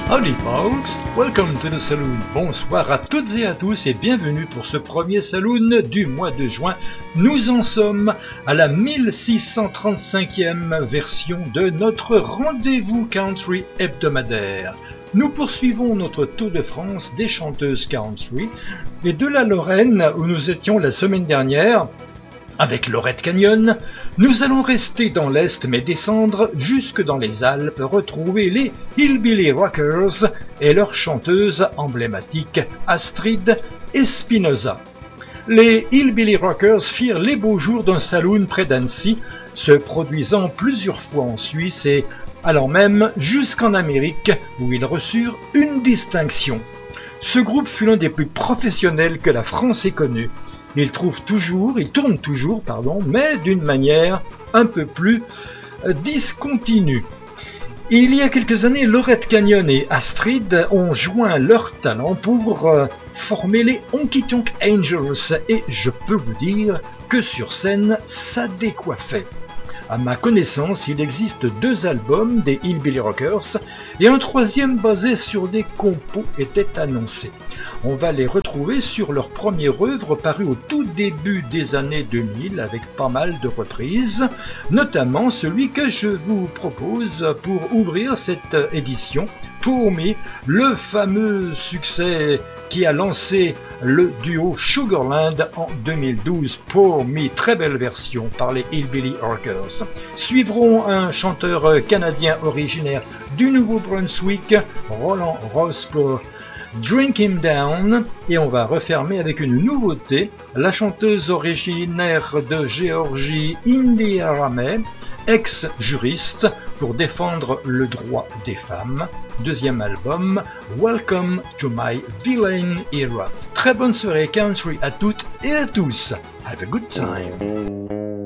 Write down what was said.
Howdy folks, welcome to the saloon. Bonsoir à toutes et à tous et bienvenue pour ce premier saloon du mois de juin. Nous en sommes à la 1635e version de notre rendez-vous country hebdomadaire. Nous poursuivons notre tour de France des chanteuses country et de la Lorraine où nous étions la semaine dernière. Avec Lorette Canyon, nous allons rester dans l'Est mais descendre jusque dans les Alpes, retrouver les Hillbilly Rockers et leur chanteuse emblématique Astrid Espinosa. Les Hillbilly Rockers firent les beaux jours d'un saloon près d'Annecy, se produisant plusieurs fois en Suisse et allant même jusqu'en Amérique où ils reçurent une distinction. Ce groupe fut l'un des plus professionnels que la France ait connu. Ils tournent toujours, mais d'une manière un peu plus discontinue. Il y a quelques années, Lorette Canyon et Astrid ont joint leurs talents pour former les Honky Tonk Angels et je peux vous dire que sur scène, ça décoiffait. À ma connaissance, il existe 2 albums des Hillbilly Rockers et un 3e basé sur des compos était annoncé. On va les retrouver sur leur première œuvre parue au tout début des années 2000 avec pas mal de reprises, notamment celui que je vous propose pour ouvrir cette édition, Pour Me, le fameux succès qui a lancé le duo Sugarland en 2012. Pour Me, très belle version par les Hillbilly Rockers. Suivront un chanteur canadien originaire du Nouveau-Brunswick, Roland Ross pour Drink Him Down, et on va refermer avec une nouveauté, la chanteuse originaire de Géorgie, India Ramey, ex-juriste pour défendre le droit des femmes. 2e album, Welcome to My Villain Era. Très bonne soirée country à toutes et à tous. Have a good time.